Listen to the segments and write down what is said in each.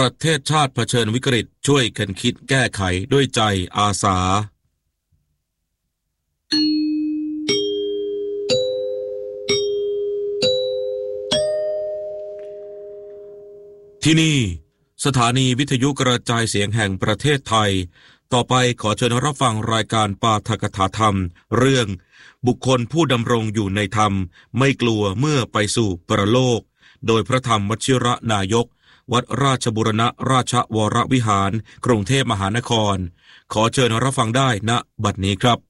ประเทศชาติเผชิญวิกฤตช่วยกันคิดแก้ไขด้วยใจอาสาที่นี่สถานีวิทยุกระจายเสียงแห่งประเทศไทยต่อไปขอเชิญรับฟังรายการปาฐกถาธรรมเรื่องบุคคลผู้ดำรงอยู่ในธรรมไม่กลัวเมื่อไปสู่ปรโลกโดยพระธรรมวชิรนายกวัดราชบูรณราชวรวิหารกรุงเทพมหานครขอเชิญรับฟังได้ณบัดนี้ครับ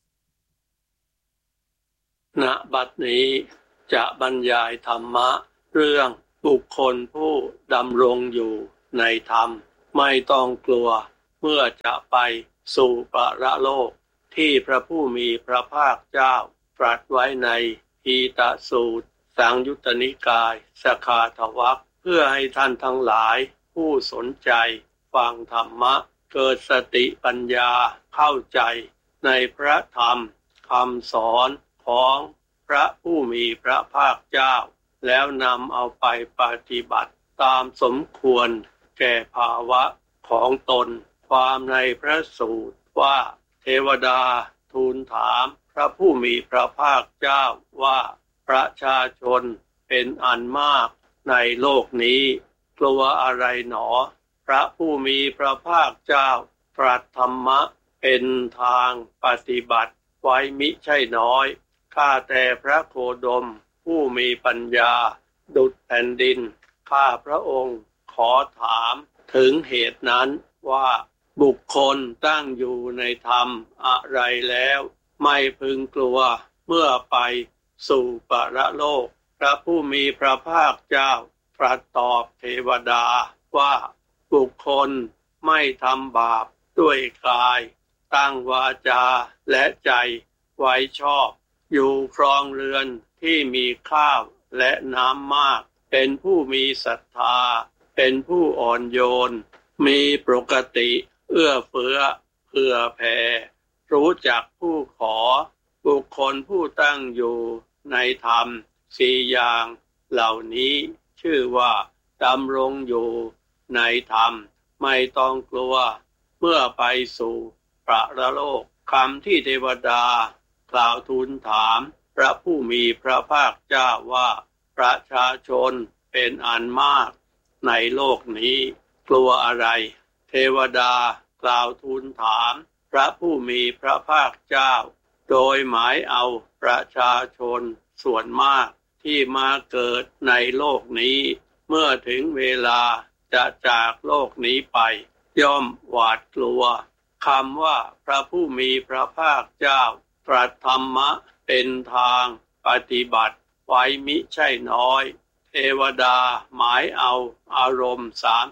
ณบัดนี้จะบรรยายธรรมะเรื่องบุคคลผู้ดำรงอยู่ในธรรมไม่ต้องกลัวเมื่อจะไปสู่ปรโลกที่พระผู้มีพระภาคเจ้าตรัสไว้ในอีตสูตรสังยุตตนิกายสคาทวรรคเพื่อให้ท่านทั้งหลายผู้สนใจฟังธรรมะเกิดสติปัญญาเข้าใจในพระธรรมคำสอนของพระผู้มีพระภาคเจ้าแล้วนำเอาไปปฏิบัติตามสมควรแก่ภาวะของตนความในพระสูตรว่าเทวดาทูลถามพระผู้มีพระภาคเจ้าว่าประชาชนเป็นอันมากในโลกนี้กลัวอะไรหนอพระผู้มีพระภาคเจ้าตรัสธรรมะเป็นทางปฏิบัติไว้มิใช่น้อยข้าแต่พระโคดมผู้มีปัญญาดุจแผ่นดินข้าพระองค์ขอถามถึงเหตุนั้นว่าบุคคลตั้งอยู่ในธรรมอะไรแล้วไม่พึงกลัวเมื่อไปสู่ปรโลกพระผู้มีพระภาคเจ้าตรัสตอบเทวดาว่าบุคคลไม่ทำบาปด้วยกายตั้งวาจาและใจไว้ชอบอยู่ครองเรือนที่มีข้าวและน้ำมากเป็นผู้มีศรัทธาเป็นผู้อ่อนโยนมีปกติเอื้อเฟื้อเผื่อแผ่รู้จักผู้ขอบุคคลผู้ตั้งอยู่ในธรรมสี่อย่างเหล่านี้ชื่อว่าดำรงอยู่ในธรรมไม่ต้องกลัวเมื่อไปสู่ปรโลกคำที่เทวดากล่าวทูลถามพระผู้มีพระภาคเจ้าว่าประชาชนเป็นอันมากในโลกนี้กลัวอะไรเทวดากล่าวทูลถามพระผู้มีพระภาคเจ้าโดยหมายเอาประชาชนส่วนมากที่มาเกิดในโลกนี้เมื่อถึงเวลาจะจากโลกนี้ไปย่อมหวาดกลัวคำว่าพระผู้มีพระภาคเจ้าตรัสธรรมะเป็นทางปฏิบัติไว้มิใช่น้อยเทวดาหมายเอาอารมณ์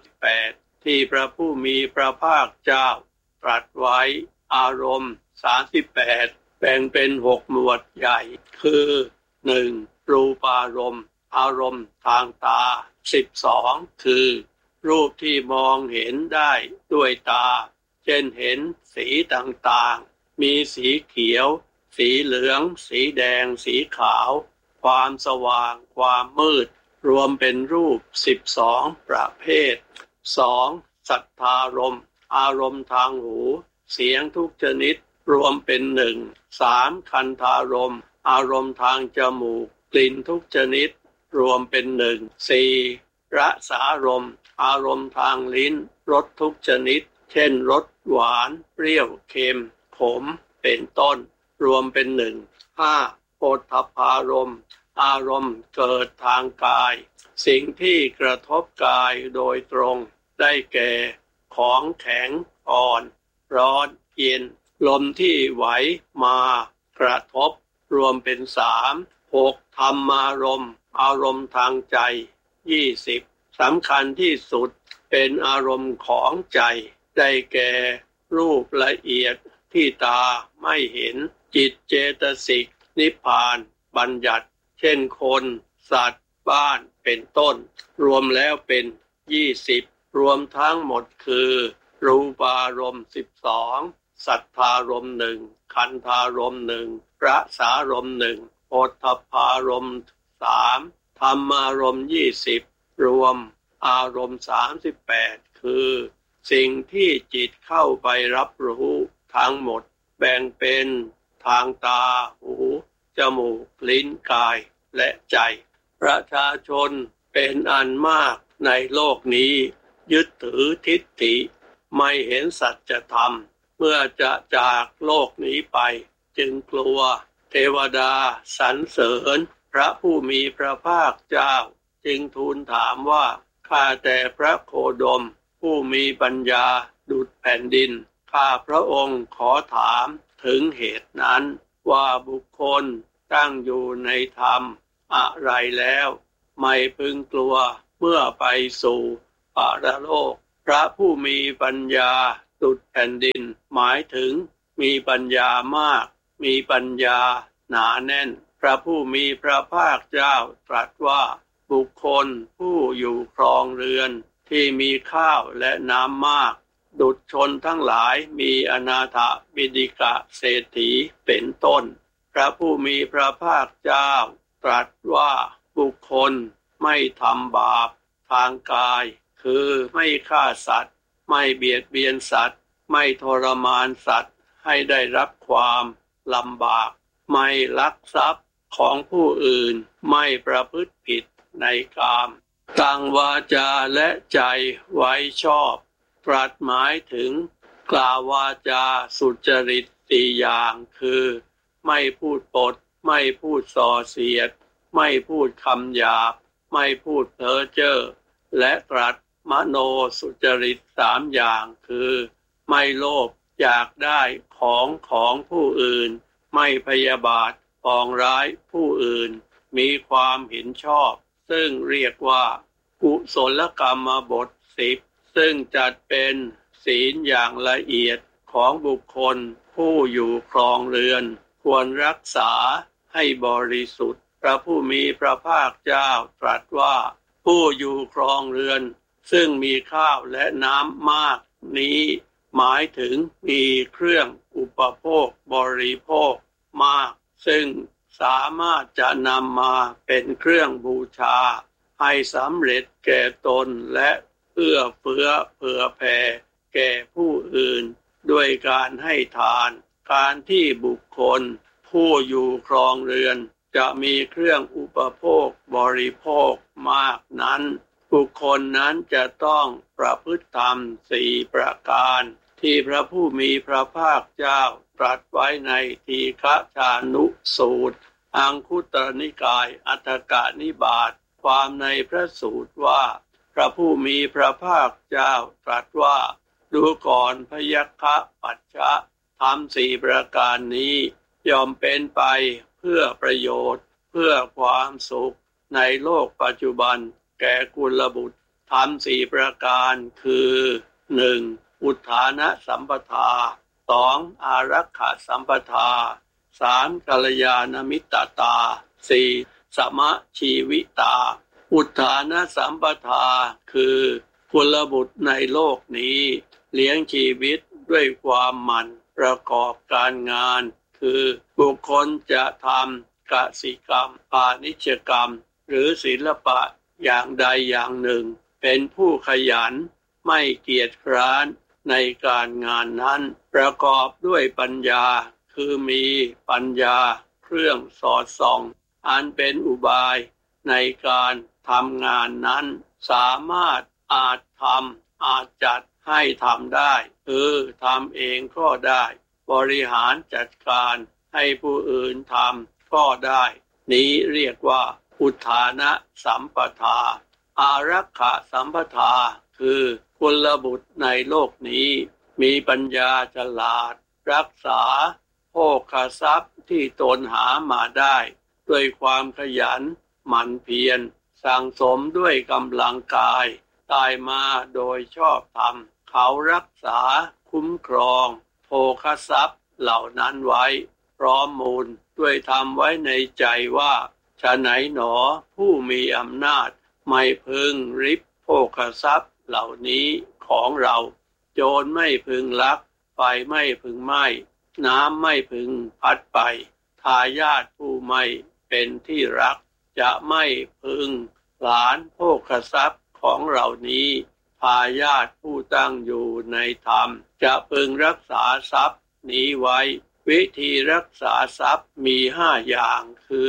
38ที่พระผู้มีพระภาคเจ้าตรัสไว้อารมณ์38แบ่งเป็น6หมวดใหญ่คือ 1. รูปารมณ์อารมณ์ทางตา12คือรูปที่มองเห็นได้ด้วยตาเช่นเห็นสีต่างๆมีสีเขียวสีเหลืองสีแดงสีขาวความสว่างความมืดรวมเป็นรูป12ประเภท 2. สัทธารมณ์อารมณ์ทางหูเสียงทุกชนิดรวมเป็น1 3. คันธารมณ์อารมณ์ทางจมูกกลิ่นทุกชนิดรวมเป็น1 4. รสารมณ์อารมณ์ทางลิ้นรสทุกชนิดเช่นรสหวานเปรี้ยวเค็มขมเป็นต้นรวมเป็น5. โผฏฐัพพารมณ์อารมณ์เกิดทางกายสิ่งที่กระทบกายโดยตรงได้แก่ของแข็งอ่อนร้อนเย็นลมที่ไหวมากระทบรวมเป็น6. ธรรมารมณ์อารมณ์ทางใจ20สำคัญที่สุดเป็นอารมณ์ของใจได้แก่รูปละเอียดที่ตาไม่เห็นจิตเจตสิกนิพพานบัญญัติเช่นคนสัตว์บ้านเป็นต้นรวมแล้วเป็น20รวมทั้งหมดคือรูปารมณ์12สัทธารมณ์1คันธารมณ์1รสารมณ์1โผฏฐัพพารมณ์3ธรรมารมณ์20รวมอารมณ์38คือสิ่งที่จิตเข้าไปรับรู้ทั้งหมดแบ่งเป็นทางตาหูจมูกลิ้นกายและใจประชาชนเป็นอันมากในโลกนี้ยึดถือทิฏฐิไม่เห็นสัจธรรมเมื่อจะจากโลกนี้ไปจึงกลัวเทวดาสรรเสริญพระผู้มีพระภาคเจ้าจึงทูลถามว่าข้าแต่พระโคดมผู้มีปัญญาดุจแผ่นดินข้าพระองค์ขอถามถึงเหตุนั้นว่าบุคคลตั้งอยู่ในธรรมอะไรแล้วไม่พึงกลัวเมื่อไปสู่ปรโลกพระผู้มีปัญญาดุจแผ่นดินหมายถึงมีปัญญามากมีปัญญาหนาแน่นพระผู้มีพระภาคเจ้าตรัสว่าบุคคลผู้อยู่ครองเรือนที่มีข้าวและน้ำมากดุจชนทั้งหลายมีอนาถบิณฑิกเศรษฐีเป็นต้นพระผู้มีพระภาคเจ้าตรัสว่าบุคคลไม่ทำบาปทางกายคือไม่ฆ่าสัตว์ไม่เบียดเบียนสัตว์ไม่ทรมานสัตว์ให้ได้รับความลำบากไม่ลักทรัพย์ของผู้อื่นไม่ประพฤติผิดในกามตั้งวาจาและใจไว้ชอบตรัสหมายถึงกล่าววาจาสุจริต4อย่างคือไม่พูดปดไม่พูดส่อเสียดไม่พูดคำหยาบไม่พูดเพ้อเจ้อและตรัสมโนสุจริต3อย่างคือไม่โลภอยากได้ของผู้อื่นไม่พยาบาทปองร้ายผู้อื่นมีความเห็นชอบซึ่งเรียกว่ากุศลกรรมบท10ซึ่งจัดเป็นศีลอย่างละเอียดของบุคคลผู้อยู่ครองเรือนควรรักษาให้บริสุทธิ์พระผู้มีพระภาคเจ้าตรัสว่าผู้อยู่ครองเรือนซึ่งมีข้าวและน้ำมากนี้หมายถึงมีเครื่องอุปโภคบริโภคมากซึ่งสามารถจะนำมาเป็นเครื่องบูชาให้สำเร็จแก่ตนและเอื้อเฟื้อเผื่อแผ่แก่ผู้อื่นด้วยการให้ทานการที่บุคคลผู้อยู่ครองเรือนจะมีเครื่องอุปโภคบริโภคมากนั้นบุคคลนั้นจะต้องประพฤติธรรม4ประการที่พระผู้มีพระภาคเจ้าตรัสไว้ในทีฆชานุสูตรอังคุตรนิกายอัฏฐกนิบาตความในพระสูตรว่าพระผู้มีพระภาคเจ้าตรัสว่าดูก่อนพยัคฆปัจฉะธรรม4ประการนี้ย่อมเป็นไปเพื่อประโยชน์เพื่อความสุขในโลกปัจจุบันแก่กุลบุตรธรรม4ประการคือ 1. อุทธานสัมปทา 2. อารักขสัมปทา 3. กัลยาณมิตรตา 4. สมชีวิตาอุทธานสัมปทาคือกุลบุตรในโลกนี้เลี้ยงชีวิตด้วยความหมั่นประกอบการงานคือบุคคลจะทำกสิกรรมพาณิชยกรรมหรือศิลปะอย่างใดอย่างหนึ่งเป็นผู้ขยันไม่เกียจคร้านในการงานนั้นประกอบด้วยปัญญาคือมีปัญญาเครื่องสอดส่องอันเป็นอุบายในการทำงานนั้นสามารถอาจทำอาจจัดให้ทำได้คือทำเองก็ได้บริหารจัดการให้ผู้อื่นทำก็ได้นี้เรียกว่าอุทธานสัมปทาอารักขสัมปทาคือกุลบุตรในโลกนี้มีปัญญาฉลาดรักษาโภคทรัพย์ที่ตนหามาได้ด้วยความขยันหมั่นเพียรสั่งสมด้วยกำลังกายตายมาโดยชอบธรรมเขารักษาคุ้มครองโภคทรัพย์เหล่านั้นไว้พร้อมมูลด้วยทำไว้ในใจว่าฉะไหนหนอผู้มีอำนาจไม่พึงริบโภคทรัพย์เหล่านี้ของเราโจรไม่พึงลักไฟไม่พึงไหม้น้ำไม่พึงพัดไปทายาทผู้ไม่เป็นที่รักจะไม่พึงหลานโภคทรัพย์ขของเหล่านี้พาญาติผู้ตั้งอยู่ในธรรมจะพึงรักษาทรัพย์นี้ไว้วิธีรักษาทรัพย์มี5อย่างคือ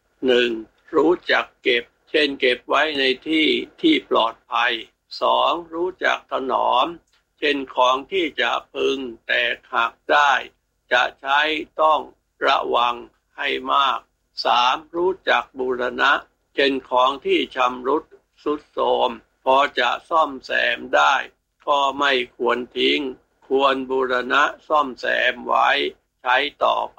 1. รู้จักเก็บเช่นเก็บไว้ในที่ที่ปลอดภัย 2. รู้จักถนอมเช่นของที่จะพึงแตกหักได้จะใช้ต้องระวังให้มาก 3. รู้จักบูรณะเช่นของที่ชำรุดทรุดโทรมพอจะซ่อมแซมได้ก็ไม่ควรทิ้งควรบูรณะซ่อมแซมไว้ใช้ต่อไป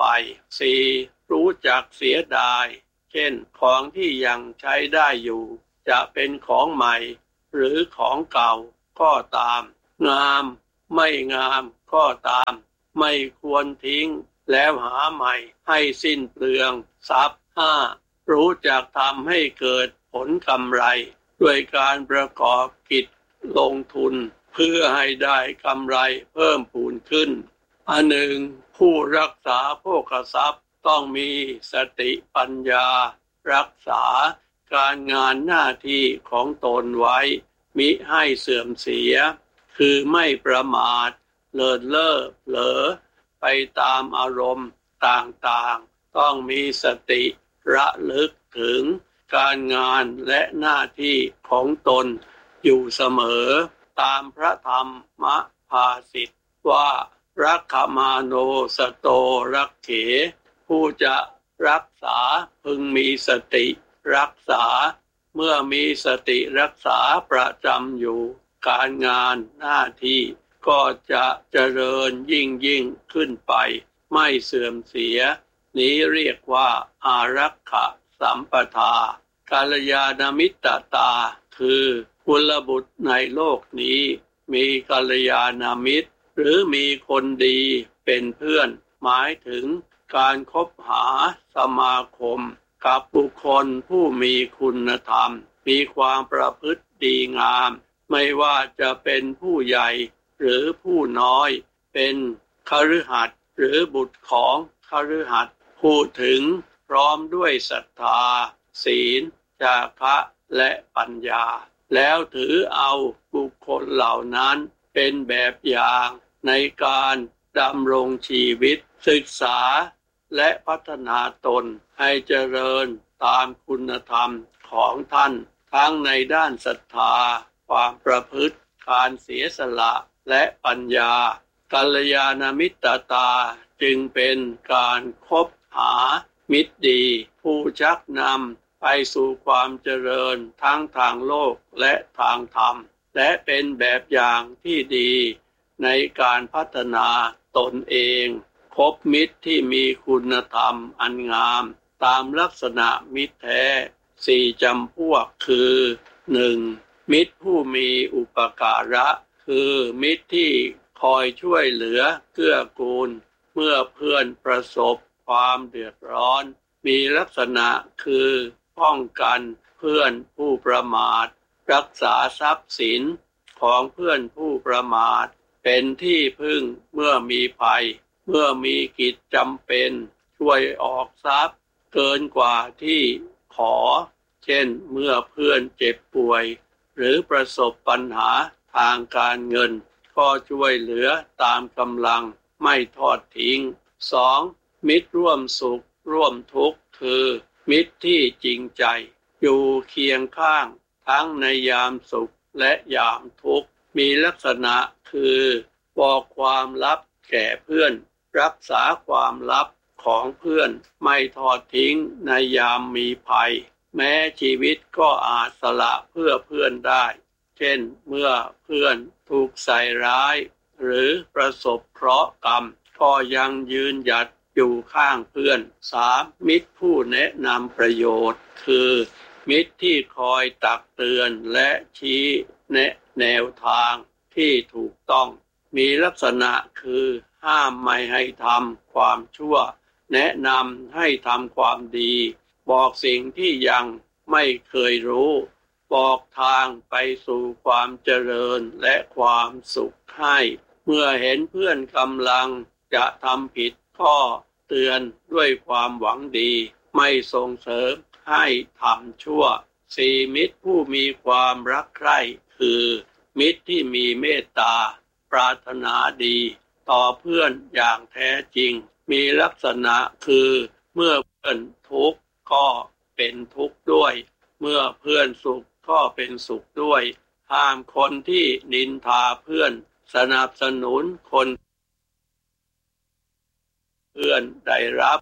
4. รู้จักเสียดายเช่นของที่ยังใช้ได้อยู่จะเป็นของใหม่หรือของเก่าก็ตามงามไม่งามก็ตามไม่ควรทิ้งแล้วหาใหม่ให้สิ้นเปลืองทรัพย์ 5. รู้จักทำให้เกิดผลกำไรด้วยการประกอบกิจลงทุนเพื่อให้ได้กำไรเพิ่มพูนขึ้นอันหนึ่งผู้รักษาโภคทรัพย์ต้องมีสติปัญญารักษาการงานหน้าที่ของตนไว้มิให้เสื่อมเสียคือไม่ประมาทเลินเล่อเผลอไปตามอารมณ์ต่างๆต้องมีสติระลึกถึงการงานและหน้าที่ของตนอยู่เสมอตามพระธรรมภาษิตว่ารักขมาโนสโตรักเขผู้จะรักษาพึงมีสติรักษาเมื่อมีสติรักษาประจำอยู่การงานหน้าที่ก็จะเจริญยิ่งขึ้นไปไม่เสื่อมเสียนี้เรียกว่าอารักขสัมปทากัลยาณมิตรตาคือกุลบุตรในโลกนี้มีกัลยาณมิตรหรือมีคนดีเป็นเพื่อนหมายถึงการคบหาสมาคมกับบุคคลผู้มีคุณธรรมมีความประพฤติดีงามไม่ว่าจะเป็นผู้ใหญ่หรือผู้น้อยเป็นคฤหัสถ์หรือบุตรของคฤหัสถ์พูดถึงพร้อมด้วยศรัทธาศีลจาคะและปัญญาแล้วถือเอาบุคคลเหล่านั้นเป็นแบบอย่างในการดำรงชีวิตศึกษาและพัฒนาตนให้เจริญตามคุณธรรมของท่านทั้งในด้านศรัทธาความประพฤติการเสียสละและปัญญากัลยาณมิตรตาจึงเป็นการคบหามิตรดีผู้ชักนำไปสู่ความเจริญทั้งทางโลกและทางธรรมและเป็นแบบอย่างที่ดีในการพัฒนาตนเองคบมิตรที่มีคุณธรรมอันงามตามลักษณะมิตรแท้4จำพวกคือ 1. มิตรผู้มีอุปการะคือมิตรที่คอยช่วยเหลือเกื้อกูลเมื่อเพื่อนประสบความเดือดร้อนมีลักษณะคือป้องกันเพื่อนผู้ประมาทรักษาทรัพย์สินของเพื่อนผู้ประมาทเป็นที่พึ่งเมื่อมีภัยเมื่อมีกิจจำเป็นช่วยออกทรัพย์เกินกว่าที่ขอเช่นเมื่อเพื่อนเจ็บป่วยหรือประสบปัญหาทางการเงินก็ช่วยเหลือตามกำลังไม่ทอดทิ้ง 2. มิตรร่วมสุขร่วมทุกข์คือมิตรที่จริงใจอยู่เคียงข้างทั้งในยามสุขและยามทุกข์มีลักษณะคือบอกความลับแก่เพื่อนรักษาความลับของเพื่อนไม่ทอดทิ้งในยามมีภัยแม้ชีวิตก็อาจสละเพื่อเพื่อนได้เช่นเมื่อเพื่อนถูกใส่ร้ายหรือประสบเคราะห์กรรมก็ยังยืนหยัดอยู่ข้างเพื่อน 3. มิตรผู้แนะนำประโยชน์คือมิตรที่คอยตักเตือนและชี้แนะแนวทางที่ถูกต้องมีลักษณะคือห้ามไม่ให้ทำความชั่วแนะนำให้ทำความดีบอกสิ่งที่ยังไม่เคยรู้บอกทางไปสู่ความเจริญและความสุขให้เมื่อเห็นเพื่อนกำลังจะทำผิดก็เตือนด้วยความหวังดีไม่ส่งเสริมให้ทำชั่ว 4. มิตรผู้มีความรักใคร่คือมิตรที่มีเมตตาปรารถนาดีต่อเพื่อนอย่างแท้จริงมีลักษณะคือเมื่อเพื่อนทุกข์ก็เป็นทุกข์ด้วยเมื่อเพื่อนสุขก็เป็นสุขด้วยห้ามคนที่นินทาเพื่อนสนับสนุนคนเพื่อนได้รับ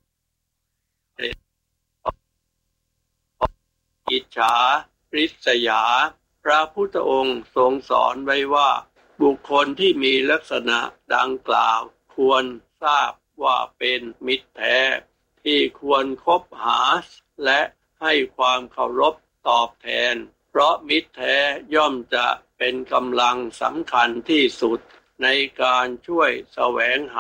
อิจฉาริษยาพระพุทธองค์ทรงสอนไว้ว่าบุคคลที่มีลักษณะดังกล่าวควรทราบว่าเป็นมิตรแท้ที่ควรคบหาและให้ความเคารพตอบแทนเพราะมิตรแท้ย่อมจะเป็นกำลังสำคัญที่สุดในการช่วยแสวงหา